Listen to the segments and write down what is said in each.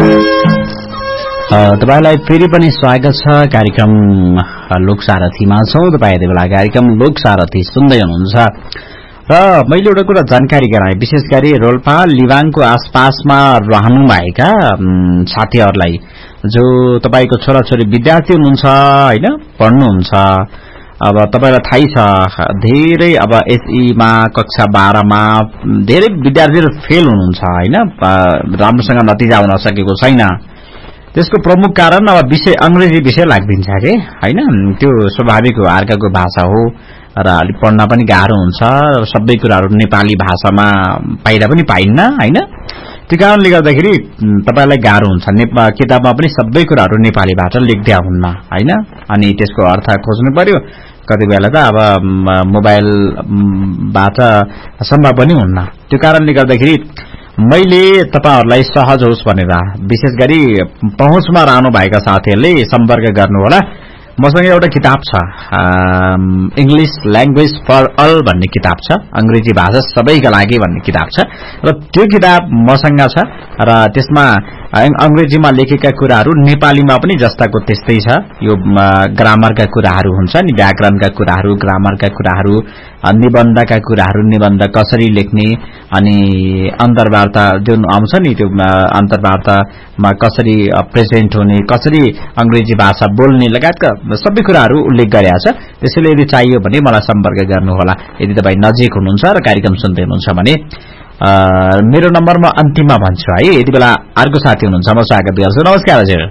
तपाईलाई फेरि पनि स्वागत छ कार्यक्रम लोकसारथीमा छौं। तपाई यति बेला कार्यक्रम लोकसारथी सुन्दै हुनुहुन्छ र मैले एउटा कुरा जानकारी गराएँ, विशेष गरी रोल्पा लिवाङको आसपासमा रहनुभएका साथीहरूलाई जो तपाईको छोराछोरी विद्यार्थी हुनुहुन्छ हैन, पढ्नुहुन्छ, अब तपाईलाई थाहै छ धेरै अब एसई मा कक्षा 12 मा धेरै विद्यार्थीहरु फेल हुनुहुन्छ हैन, राम्रोसँग नतिजा आउन सकेको छैन। त्यसको प्रमुख कारण अब विषय अंग्रेजी विषय लाग्दिन्छ के हैन, त्यो स्वाभाविक हो, अर्काको भाषा हो र अलि पढ्न पनि गाह्रो हुन्छ, सबै कुराहरु नेपाली भाषामा पाइरा पनि पाइन्न हैन। त्यो कारणले गर्दाखेरि तपाईलाई गाह्रो हुन्छ, किताबमा पनि सबै कुराहरु नेपालीबाट लेख्दै हुन्न हैन, अनि त्यसको अर्थ खोज्नु पर्यो। कति बेला त अब मोबाइलबाट सम्भव पनि हुन्न। त्यो कारणले गर्दाखेरि मैले तपाईहरुलाई सहज होस् भनेर विशेष गरी पहुँचमा रहनु भएका साथीहरुले सम्पर्क गर्नु होला। मसँग एउटा किताब छ, इंग्लिश ल्याङ्ग्वेज फर अल भन्ने किताब छ, अंग्रेजी भाषा सबैका लागि भन्ने किताब छ र त्यो किताब मसँग छ र त्यसमा अंग्रेजीमा लेखेका कुराहरु नेपालीमा पनि जस्ताको त्यस्तै छ। यो ग्रामरका कुराहरु हुन्छ नि, व्याकरणका कुराहरु, ग्रामरका कुराहरु, निबन्धका कुराहरु, निबन्ध कसरी लेख्ने, अनि अन्तर्वार्ता जुन आउँछ नि त्यो अन्तर्वार्तामा कसरी प्रेजेन्ट हुने, कसरी अंग्रेजी भाषा बोल्ने लगायतका सबै कुराहरु उल्लेख गरेको छ। त्यसैले यदि चाहियो भने मलाई सम्पर्क गर्नु होला। यदि तपाई नजिक हुनुहुन्छ र कार्यक्रम सुन्दै हुनुहुन्छ भने मेरो नम्बर म अन्तिममा भन्छु है। यति बेला अर्को साथी हुनुहुन्छ, म स्वागत गर्छु। नमस्कार हजुर।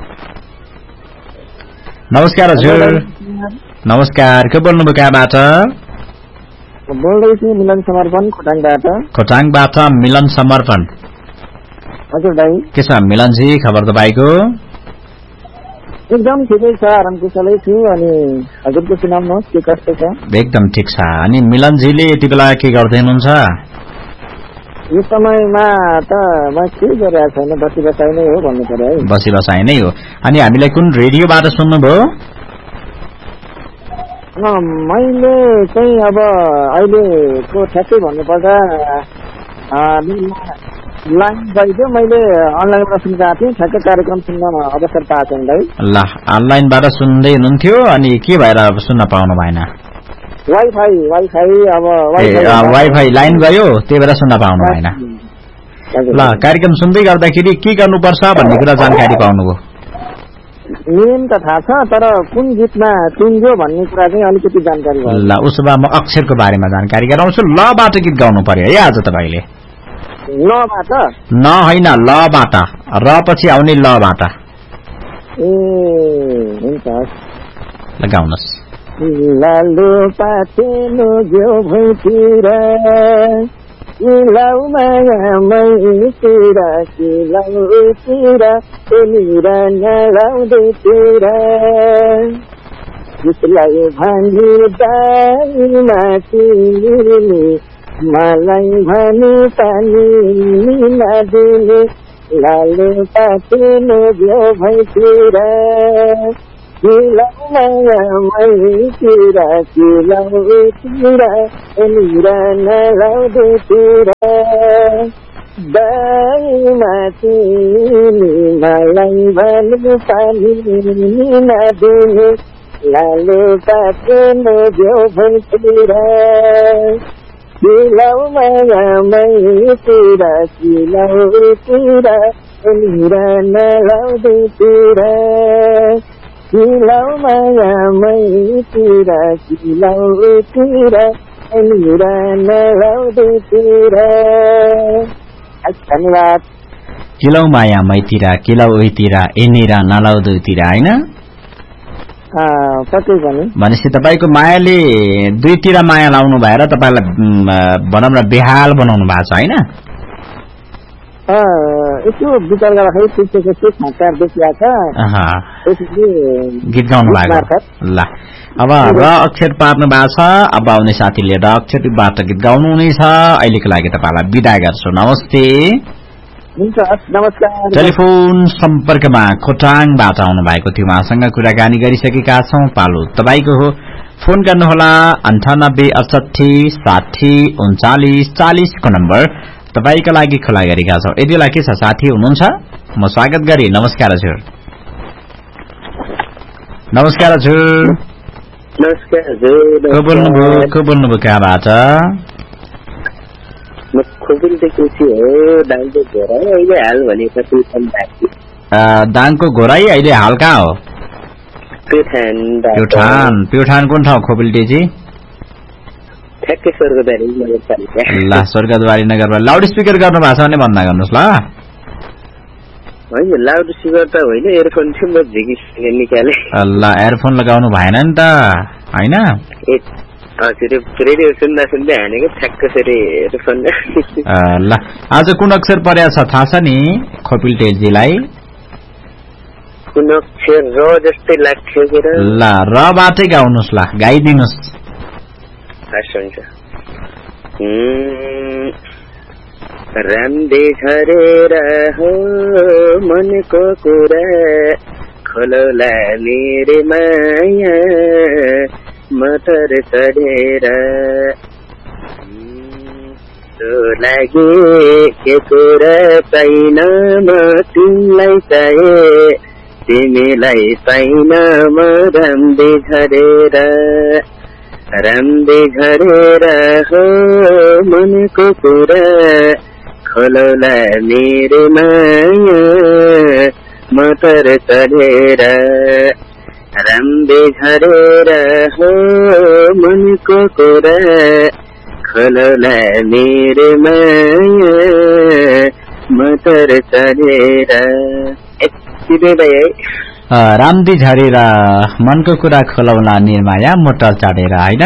नमस्कार हजुर। नमस्कार, के बोल्नुभयो, कहाँबाट? बोल्दैछु मिलन समर्पण खोटाङबाट। खोटाङबाट मिलन समर्पण। हजुर दाइ। के छ मिलनजी, खबर तपाईको? एकदम ठिकै छ, आराम कुशलै छु। अनि हजुरको सुनाउनुहोस्, के कस्तो छ? एकदम ठिक छ। अनि मिलनजीले यति बेला के गर्दै हुनुहुन्छ? यो समयमा त म के गरिरहेको छैन, बसी बसाइ नै हो भन्नु पर्यो है। बसी बसाइ नै हो। अनि हामीलाई कुन रेडियोबाट सुन्नुभयो? मैले चाहिँ अब अहिलेको ठ्याक्कै भन्नुपर्दा लाइन गइदियो, मैले अनलाइनमा सुनेको थिएँ, ठ्याक्कै कार्यक्रम सुन्न अवसर पाएको छु दाइ। ल, अनलाइनबाट सुन्दै हुनुहुन्थ्यो, अनि के भएर सुन्न पाउनु भएन? वाइफाई लाइन गयो, त्यही भएर सुन्न पाउनु भएन। ल, कार्यक्रम सुन्दै गर्दाखेरि के गर्नुपर्छ भन्ने कुरा जानकारी पाउनुभयो? नियम त थाहा छ, तर कुन गीतमा चुन्जो भन्ने कुरा चाहिँ अलिकति जानकारी भयो। ल, उसो भए म अक्षरको बारेमा जानकारी गराउँछु। लबाट गीत गाउनु पर्यो है आज तपाईले। लबाट? न हैन, लबाट, र पछि आउने लबाट। ए हुन्छ, ल गाउनुस्। लालो पातेलो जो भैतिर किलाउ माया मैतिर, किलाउतिर तेलिर नलाउँदैतिर, उसलाई भनी दाइमा तिमीले मलाई भनी पानी नदिने, लालो पातेलो जो भैतिर किलाउ माया मैतिर, किलाउतिर तेलिर नलाउँदैतिर, दाइमा तिमीले मलाई भनी पानी नदिने, लालो पातेलो जो भैतिर किलाउ माया मैतिर, किलाउतिर तेलिर नलाउँदैतिर, किलाउ माया मैतिर, किलाउतिर तेलिर नलाउँदैतिर। धन्यवाद। किलाउ माया मैतिर, किलाउ उहीतिर, एनिर नलाउँदैतिर हैन? भनेपछि तपाईको मायाले दुईतिर माया लाउनु भएर तपाईलाई भनौँ न बेहाल बनाउनु भएको छ हैन? यसो विचार गर्दाखेरि त्यसको समाचार देखिएको छ, गीत गाउनु भएको। ल, अब र अक्षर पार्नु भएको छ। अब आउने साथीले र अक्षरबाट गीत गाउनु हुनेछ। अहिलेको लागि तपाईलाई बिदा गर्छु, नमस्ते। नमस्कार। टेलिफोन सम्पर्कमा खोटाङबाट आउनु भएको थियो, उहाँसँग कुराकानी गरिसकेका छौं। पालो तपाईको हो, फोन गर्नुहोला 98 68 60 39 40 को नम्बर तपाईका लागि खुला गरेका छौं। यदि के छ साथी हुनुहुन्छ? म स्वागत गरे। नमस्कार हजुर। नमस्कार हजुर। नमस्कार हजुर। को बोल्नुभयो कहाँबाट? म खोपिलदेखि हो। दाङको घोराई अहिले हाल भनेको दाङको घोराई अहिले हाल कहाँ हो? प्युठान। प्युठान कुन ठाउँ खोपिलटेजी? ठ्याक्कै स्वर्गद्वारी नगरपालिका। ल स्वर्गद्वारी नगरपालिका। लाउड स्पिकर गर्नु भएको छ भने भन्दा गर्नुहोस् ल। होइन लाउड स्पिकर त होइन, एयरफोन थियो म झिकिसकेँ निकाले। ल एयरफोन लगाउनु भएन नि त होइन? हजुर रेडियो सुन्दा सुन्दै हानेको ठ्याक्कै एयरफोन। ल आज कुन अक्षर परेको छ थाहा छ नि खोपिलटेजीलाई? कुन अक्षर र जस्तै लाग्थ्यो के र? ल रबाटै गाउनुहोस् ल, गाइदिनुहोस्। हुन्छ। राम्दै झरेर हो मनको कुरा खोलौला मेरे माया मटर चढेर लागे के कुरा छैन म तिमीलाई चाहे तिमीलाई पाइन म राम्दै झरेर हो मनको कुरा खोलौला मेरे माया मटर चढेर राम्दै झरेर हो मनको कुरा खोलौला मेरे माया मटर चढेर। राम्दै झरेर मनको कुरा खोलौला निर्माया मोटर चढेर होइन?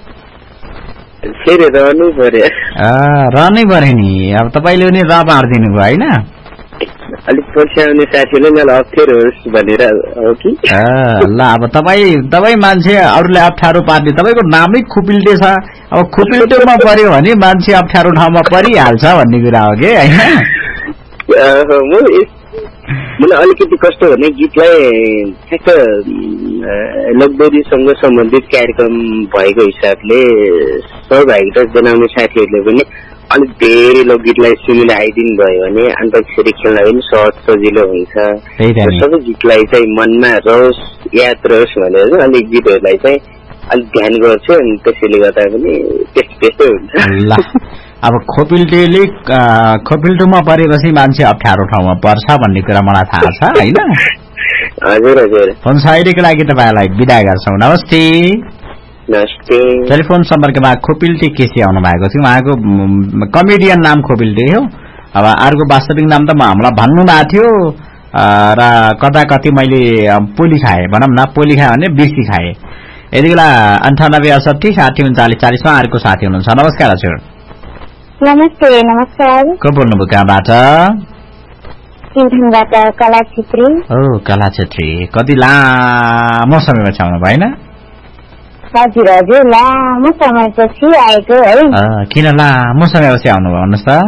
फेरि रहनै पर्यो। रहनै पर्यो नि। अब तपाईँले पनि र पारिदिनु भयो होइन? अलिक पछ्याउने साथीले मलाई अप्ठ्यारो होस् भनेर हो कि? ल अब तपाईँ मान्छे अरूले अप्ठ्यारो पार्ने, तपाईँको नामै खुपिल्टे छ। अब खुपिल्टेमा पर्यो भने मान्छे अप्ठ्यारो ठाउँमा परिहाल्छ भन्ने कुरा हो कि होइन? मलाई अलिकति कस्तो भने गीतलाई ठ्याक्क लोकदोरीसँग सम्बन्धित कार्यक्रम भएको हिसाबले सहभागिता जनाउने साथीहरूले पनि अलिक धेरै लोकगीतलाई सुनिन आइदिनु भयो भने अन्तखेरि खेल्न पनि सहज सजिलो हुन्छ। सबै गीतलाई चाहिँ मनमा रहोस् याद रहोस् भनेर अलिक गीतहरूलाई चाहिँ अलिक ध्यान गर्छु अनि त्यसैले गर्दा पनि त्यस्तै हुन्छ। अब खोपिल्टोमा परेपछि मान्छे अप्ठ्यारो ठाउँमा पर्छ भन्ने कुरा मलाई थाहा छ होइन? हजुर। फोन साइडको लागि तपाईँलाई बिदा गर्छौँ। नमस्ते। टेलिफोन सम्पर्कमा खोपिल्टे केसी आउनु भएको थियो। उहाँको कमेडियन नाम खोपिल्टे हो। अब अर्को वास्तविक नाम त हामीलाई भन्नु भएको थियो र कता कति मैले पोली खाएँ भनौँ न। पोली खाएँ भने बिर्सी खाएँ। यति बेला 98 60 39 40 मा अर्को साथी हुनुहुन्छ। नमस्कार हजुर। नमस्ते। नमस्कार। को बोल्नुभयो कहाँबाट? कला छेत्री। कला छेत्री। कति लामो समयमा छाउनु भएन? हजुर हजुर लामो समयपछि आएको है। किन लामो समयपछि आउनुभयो भन्नुहोस् त?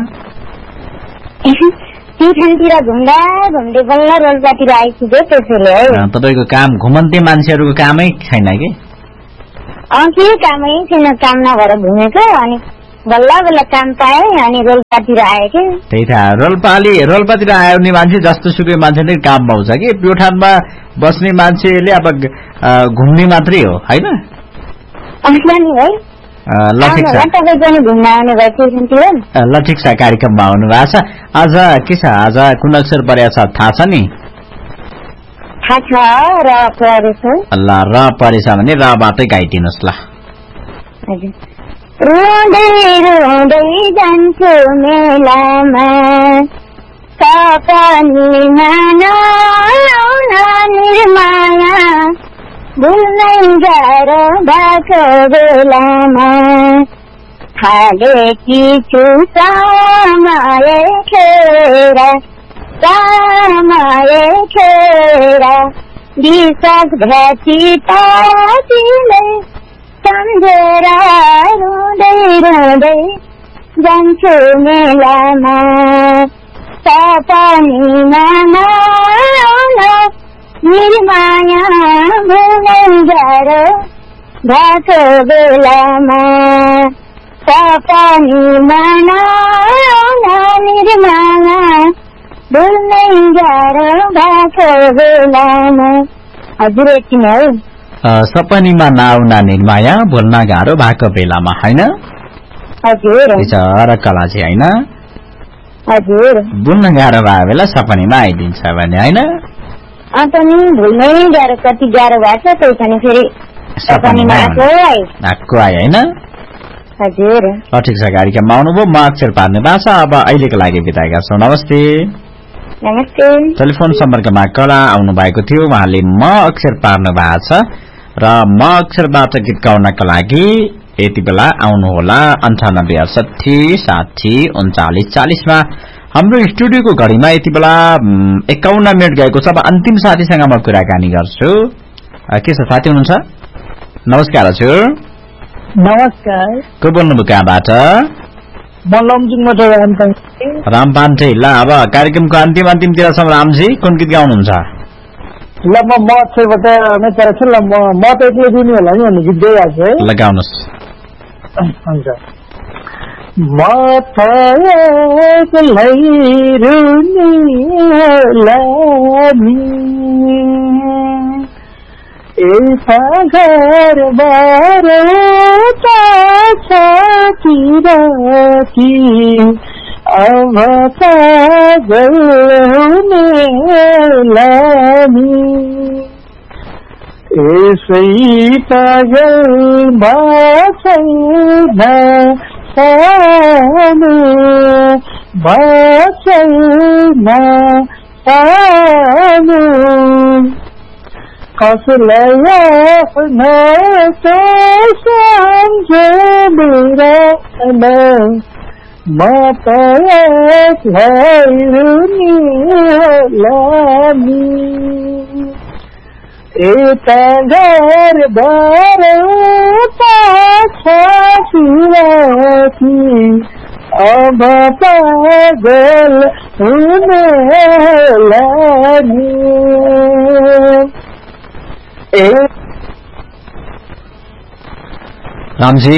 प्युठानतिर घुम्दा घुम्दै बल्ल रोल्पातिर आइपुग्यो त्यसैले है। तपाईँको काम घुमन्ते मान्छेहरूको कामै छैन कि? के कामै छैन, काम नभएर घुमेको अनि बल्ल बल्ल काम पाएँ अनि रोल्पातिर आएँ कि। त्यही त रोल्पातिर आउने मान्छे जस्तो सुकै मान्छेले काम पाउँछ कि? प्युठानमा बस्ने मान्छेले अब घुम्ने मात्रै हो होइन? ल ठिक छ कार्यक्रममा आउनु भएको छ। आज के छ? आज कुन अक्षर परेको छ थाहा छ नि? ल र परेछ भने रबाटै गाइदिनुहोस् ल। रुँदै रुँदै जान्छु मेलामा सपनीमा नआउन निर्माया भुल्नै गाह्रो भएको बेलामा हालेकी छु समय खेर विश्वासघाती पातिलै सम्झेर रुँदै रुँदै जान्छु मेलामा सपनीमा नआउन निर्माया भुल्नै गाह्रो भएको बेलामा सपनीमा नआउन निर्माया भुल्नै गाह्रो भएको बेलामा। हजुर एकछिन है। सपनीमा नआउना निर्माया भुल्न गाह्रो भएको बेलामा हैन? हजुर बिचरा कलाजी हैन? हजुर भुल्न गाह्रो भएको बेला सपनीमा आइदिन्छ भने हैन? पनि भुल्नै गाह्रो कति गाह्रो भएको छ त्यही पनि फेरि सपनीमा आएको आयो हैन? हजुर ठिक छ कार्यक्रममा आउनुभयो म अक्षर पार्ने भाषा अब अहिलेको लागि बिदा गर्छौँ नमस्ते नमस्ते टेलिफोन सम्पर्कमा कला आउनु भएको थियो उहाँले म अक्षर पार्नु भएको छ र म अक्षरबाट गीत गाउनका लागि यति बेला आउनुहोला 9868603940 मा हाम्रो स्टुडियोको घडीमा यति बेला 51 मिनेट गएको छ अब अन्तिम साथीसँग म कुराकानी गर्छु के छ साथी हुनुहुन्छ नमस्कार हजुर नमस्कार को बोल्नुभयो कहाँबाट म लमजुङबाट रामपान्टे ल अब कार्यक्रमको अन्तिमतिरसम्म रामजी कुन गीत गाउनुहुन्छ ल म अक्षरबाट नेतार छु ल म त एक्लै दिनु होला नि भन्ने गीत गाइहाल्छु है ल गाउनुहोस् हुन्छ म त एक्लै रुने लामी ऐसा घर बार छाती अब पागल होने लामी ऐसै पागल बाँच्न सानो बाँच्न सानो कसलाई आफ्नो सम्झेर म त एक्लै रुने लामी यता घर बार छाती अब पागल हुने लामी रामजी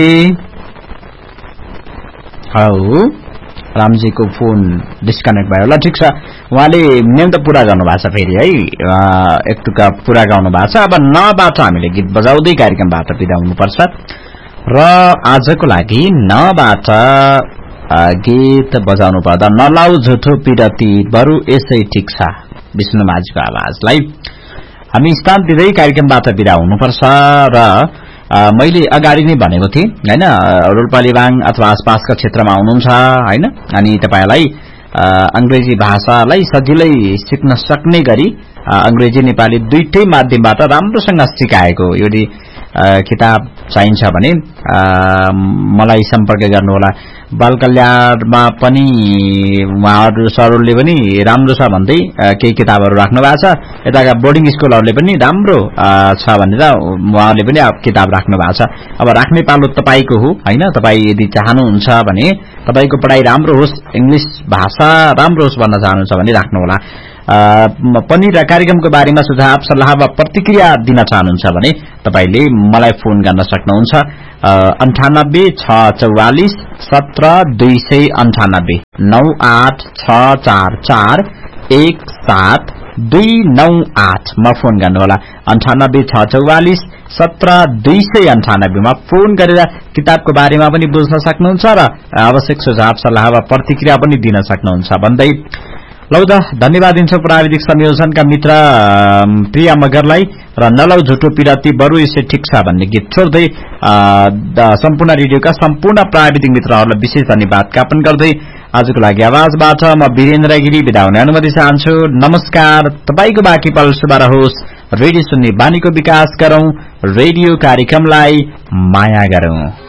हेलो रामजीको फोन डिस्कनेक्ट भयो ल ठिक छ उहाँले नियम त पूरा गर्नु भएको छ फेरि है एक टुक्का पूरा गाउनु भएको छ अब नबाट हामीले गीत बजाउँदै कार्यक्रमबाट बिदा हुनुपर्छ र आजको लागि नबाट गीत बजाउनु पर्दा नलाउ झुठो पिरती बरु यसै ठिक छ विष्णु माझीको आवाजलाई हामी स्थान दिँदै कार्यक्रमबाट बिदा हुनुपर्छ र मैले अगाडि नै भनेको थिएँ हैन रोल्पालीबाङ अथवा आसपासका क्षेत्रमा आउनुहुन्छ हैन अनि तपाईलाई अंग्रेजी भाषालाई सजिलै सिक्न सक्ने गरी अंग्रेजी नेपाली दुईटै माध्यमबाट राम्रोसँग सिकाएको यदि किताब चाहिन्छ भने मलाई सम्पर्क गर्नुहोला बाल कल्याणमा पनि उहाँहरु सरहरूले पनि राम्रो छ भन्दै केही किताबहरु राख्नु भएको छ यताका बोर्डिङ स्कुलहरुले पनि राम्रो छ भनेर उहाँहरुले पनि किताब राख्नु भएको छ अब राख्ने पालो तपाईको हो हैन तपाई यदि चाहनुहुन्छ भने तपाईको पढाइ राम्रो होस् इंग्लिश भाषा राम्रो होस् भन्न चाहनुहुन्छ भने राख्नु होला पनि र कार्यक्रमको बारेमा सुझाव सल्लाह वा प्रतिक्रिया दिन चाहनुहुन्छ भने तपाईले मलाई फोन गर्न सक्नुहुन्छ 9864417298 986441729 मा फोन गर्नुहोला 9864417298 मा फोन गरेर किताबको बारेमा पनि बुझ्न सक्नुहुन्छ र आवश्यक सुझाव सल्लाह वा प्रतिक्रिया पनि दिन सक्नुहुन्छ भन्दै लौ त धन्यवाद दिन्छु प्राविधिक संयोजनका मित्र प्रिया मगरलाई र नलौ झुटो पिराती बरु यसै ठिक छ भन्ने गीत छोड्दै सम्पूर्ण रेडियोका सम्पूर्ण प्राविधिक मित्रहरूलाई विशेष धन्यवाद ज्ञापन गर्दै आजको लागि आवाजबाट म वीरेन्द्र गिरी बिदा हुने अनुमति चाहन्छु नमस्कार तपाईको बाँकी पल शुभ रहोस् रेडियो सुन्ने बानीको विकास गरौं रेडियो कार्यक्रमलाई माया गरौं